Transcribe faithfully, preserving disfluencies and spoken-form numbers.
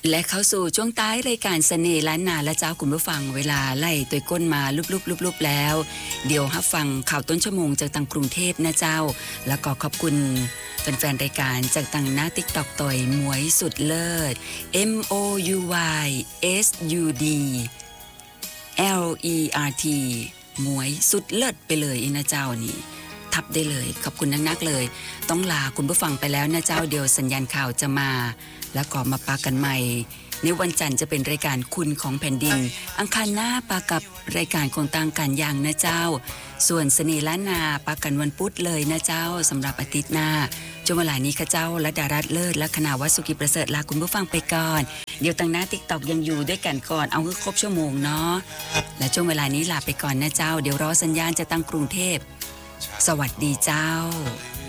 และเข้าสู่ช่วงท้ายรายการเสน่ห์ล้านนาและเจ้าคุณผู้ฟังเวลาไล่ตัวก้นมาลุบๆๆๆแล้วเดี๋ยวรับฟังข่าวต้นชั่วโมงจากทางกรุงเทพนะเจ้าแล้วก็ขอบคุณแฟนๆรายการจากทางหน้า TikTok ต่อยหมวยสุดเลิศ M O U Y S U D L E R T หมวยสุดเลิศไปเลยนะเจ้านี่ทับได้เลยขอบคุณนักๆเลยต้องลาคุณผู้ฟังไปแล้วนะเจ้าเดี๋ยวสัญญาณข่าวจะมาแล้วก็มาปากันใหม่ในวันจันทร์จะเป็นรายการคุณของแผ่นดินอังคารหน้าปากับรายการของต่างกันอย่างนะเจ้าส่วนเสน่ห์ล้านนาปากันวันพุธเลยนะเจ้าสำหรับอาทิตย์หน้าช่วงเวลานี้ข้าเจ้าและดารัตเลิศและคณะวัดสุกิประเสริฐลาคุณผู้ฟังไปก่อนเดี๋ยวตั้งหน้า TikTok ยังอยู่ด้วยกันก่อนเอาให้ครบชั่วโมงเนาะและช่วงเวลานี้ลาไปก่อนนะเจ้าเดี๋ยวรอสัญญาณจะตั้งกรุงเทพสวัสดีเจ้า